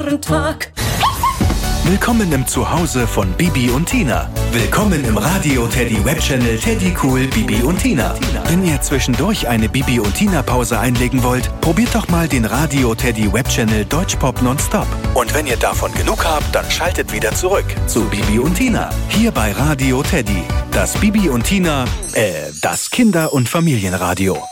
wunderbaren Tag. Willkommen im Zuhause von Bibi und Tina. Willkommen im Radio Teddy Webchannel Teddy Cool Bibi und Tina. Wenn ihr zwischendurch eine Bibi und Tina Pause einlegen wollt, probiert doch mal den Radio Teddy Webchannel Deutschpop nonstop. Und wenn ihr davon genug habt, dann schaltet wieder zurück zu Bibi und Tina. Hier bei Radio Teddy. Das Bibi und Tina, das Kinder- und Familienradio.